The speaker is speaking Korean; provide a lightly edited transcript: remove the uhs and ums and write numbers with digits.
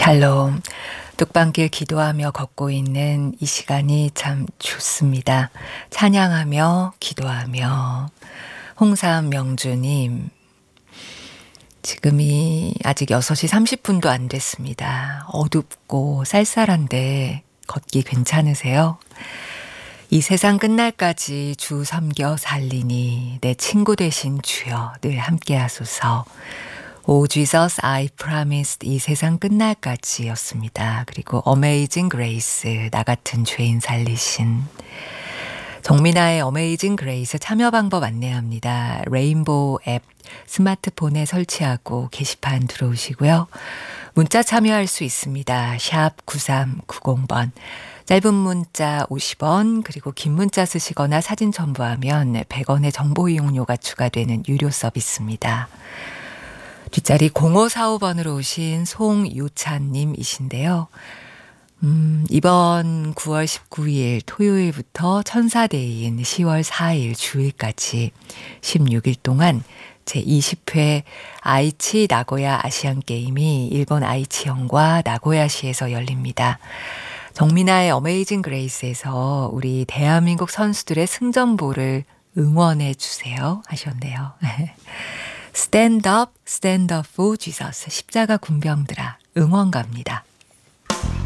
샬롬. 뚝방길 기도하며 걷고 있는 이 시간이 참 좋습니다. 찬양하며 기도하며. 홍삼 명주님, 지금이 아직 6시 30분도 안 됐습니다. 어둡고 쌀쌀한데 걷기 괜찮으세요? 이 세상 끝날까지 주 섬겨 살리니 내 친구 되신 주여 늘 함께 하소서. O Jesus, I promised 이 세상 끝날까지 였습니다. 그리고 Amazing Grace, 나 같은 죄인 살리신. 정민아의 Amazing Grace 참여 방법 안내합니다. 레인보우 앱 스마트폰에 설치하고 게시판 들어오시고요. 문자 참여할 수 있습니다. 샵 9390번. 짧은 문자 50원, 그리고 긴 문자 쓰시거나 사진 첨부하면 100원의 정보 이용료가 추가되는 유료 서비스입니다. 뒷자리 0545번으로 오신 송유찬님이신데요. 이번 9월 19일 토요일부터 천사데이인 10월 4일 주일까지 16일 동안 제20회 아이치 나고야 아시안게임이 일본 아이치현과 나고야시에서 열립니다. 정민아의 어메이징 그레이스에서 우리 대한민국 선수들의 승전보를 응원해 주세요 하셨네요. Stand up for Jesus. 십자가 군병들아 응원 갑니다.